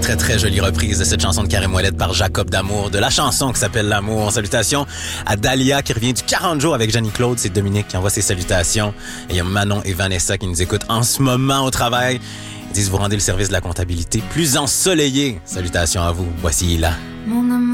très jolie reprise de cette chanson de Karim Ouellet par Jacob D'Amour, de la chanson qui s'appelle L'amour. Salutations à Dalia qui revient du 40 jours avec Jenny Claude. C'est Dominique qui envoie ses salutations. Et il y a Manon et Vanessa qui nous écoutent en ce moment au travail. Ils disent vous rendez le service de la comptabilité plus ensoleillé. Salutations à vous. Voici là.